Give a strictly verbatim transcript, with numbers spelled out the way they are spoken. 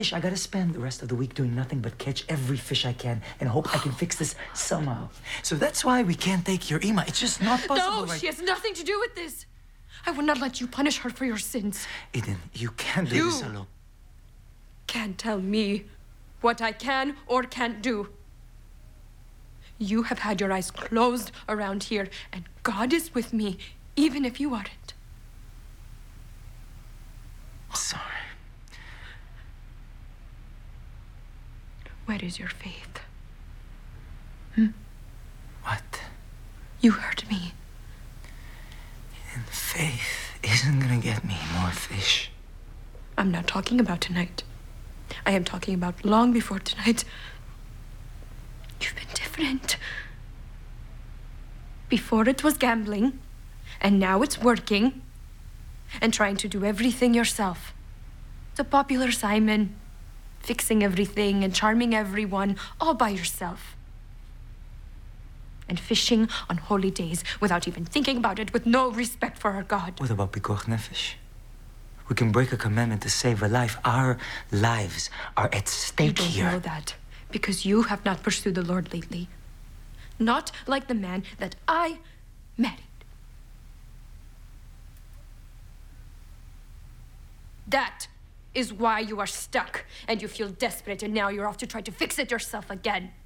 I gotta spend the rest of the week doing nothing but catch every fish I can and hope I can fix this somehow. So that's why we can't take your Ima. It's just not possible. No, right? she has nothing to do with this. I will not let you punish her for your sins. Eden, you can't do You this alone. Can't tell me what I can or can't do. You have had your eyes closed around here, and God is with me, even if you aren't. Sorry. Where is your faith? Hmm? What? You hurt me. And faith isn't gonna get me more fish. I'm not talking about tonight. I am talking about long before tonight. You've been different. Before it was gambling, and now it's working, and trying to do everything yourself. The popular Simon, fixing everything and charming everyone all by yourself. And fishing on holy days without even thinking about it, with no respect for our God. What about Pikuach Nefesh? We can break a commandment to save a life. Our lives are at stake You don't here. know that because you have not pursued the Lord lately. Not like the man that I married. That is why you are stuck and you feel desperate, and now you're off to try to fix it yourself again.